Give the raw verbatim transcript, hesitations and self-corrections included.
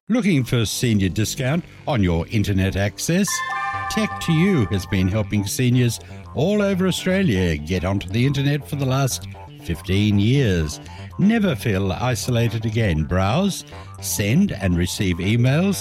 Looking for senior discount on your internet access? Tech to You has been helping seniors all over Australia get onto the internet for the last fifteen years. Never feel isolated again. Browse, send and receive emails